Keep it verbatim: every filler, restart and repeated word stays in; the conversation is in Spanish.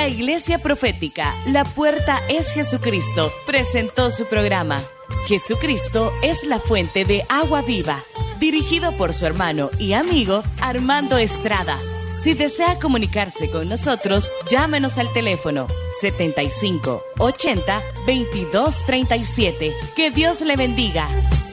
Iglesia Profética La Puerta es Jesucristo presentó su programa Jesucristo es la fuente de agua viva, dirigido por su hermano y amigo Armando Estrada. Si desea comunicarse con nosotros, llámenos al teléfono setenta y cinco ochenta veintidós treinta y siete. Que Dios le bendiga.